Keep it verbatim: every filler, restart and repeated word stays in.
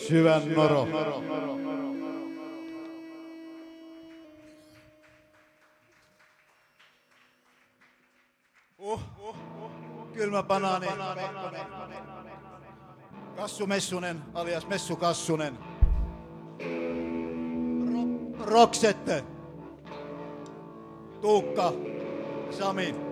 Syvän noro. Uh, uh, uh, kylmä banaani. Kassu Messunen alias Messu Kassunen. Ro- Roksette. Tuukka. Sami.